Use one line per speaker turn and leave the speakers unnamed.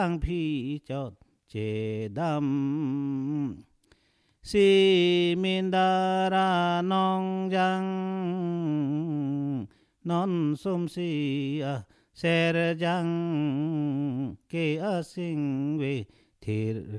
피젓 제담 시민다라 농장 non sum si ser jang ke asing ve thir